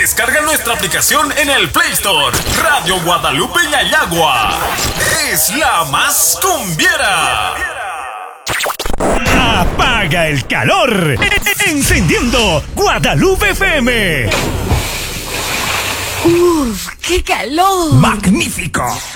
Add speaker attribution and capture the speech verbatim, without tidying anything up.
Speaker 1: Descarga nuestra aplicación en el Play Store. Radio Guadalupe Yayagua es la más cumbiera.
Speaker 2: Apaga el calor, encendiendo Guadalupe F M.
Speaker 3: ¡Uf, qué calor!
Speaker 2: ¡Magnífico!